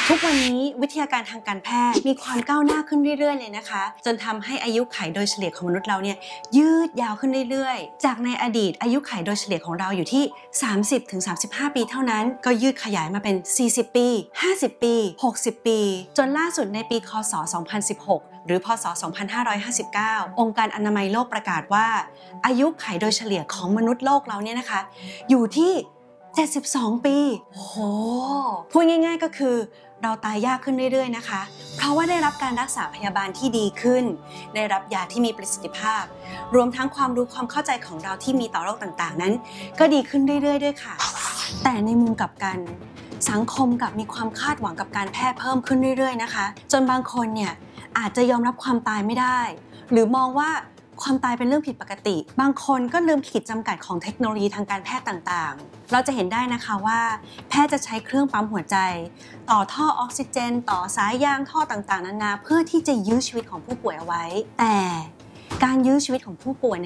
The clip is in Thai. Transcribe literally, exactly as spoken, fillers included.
ทุกวันนี้วิทยาการทางการแพทย์มีความก้าวหน้าขึ้นเรื่อยๆเลยนะคะจนทำให้อายุขัยโดยเฉลี่ยของมนุษย์เราเนี่ยยืดยาวขึ้นเรื่อยๆจากในอดีตอายุขัยโดยเฉลี่ยของเราอยู่ที่ สามสิบถึงสามสิบห้า ปีเท่านั้นก็ยืดขยายมาเป็น สี่สิบ ปี ห้าสิบ ปี หกสิบ ปีจนล่าสุดในปีค.ศ. สองพันสิบหกหรือพ.ศ. สองพันห้าร้อยห้าสิบเก้าองค์การอนามัยโลกประกาศว่าอายุขัยโดยเฉลี่ยของมนุษย์โลกเราเนี่ยนะคะอยู่ที่เจ็ดสิบสอง ปีโอ้โหพูดง่ายๆก็คือเราตายยากขึ้นเรื่อยๆนะคะเพราะว่าได้รับการรักษาพยาบาลที่ดีขึ้นได้รับยาที่มีประสิทธิภาพรวมทั้งความรู้ความเข้าใจของเราที่มีต่อโรคต่างๆนั้นก็ดีขึ้นเรื่อยๆด้วยค่ะแต่ในมุมกลับกันสังคมกลับมีความคาดหวังกับการแพทย์เพิ่มขึ้นเรื่อยๆนะคะจนบางคนเนี่ยอาจจะยอมรับความตายไม่ได้หรือมองว่าความตายเป็นเรื่องผิดปกติบางคนก็ลืมขีดจำกัดของเทคโนโลยีทางการแพทย์ต่างๆเราจะเห็นได้นะคะว่าแพทย์จะใช้เครื่องปั๊มหัวใจต่อท่อออกซิเจนต่อสายยางท่อต่างๆนานาเพื่อที่จะยื้อชีวิตของผู้ป่วยเอาไว้แต่การยื้อชีวิตของผู้ป่วย